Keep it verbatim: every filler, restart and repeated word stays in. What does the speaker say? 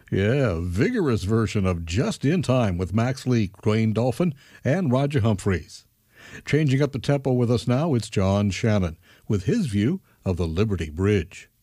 Yeah, a vigorous version of Just in Time with Max Lee, Dwayne Dolphin, and Roger Humphreys. Changing up the tempo with us now, it's John Shannon with his view of the Liberty Bridge.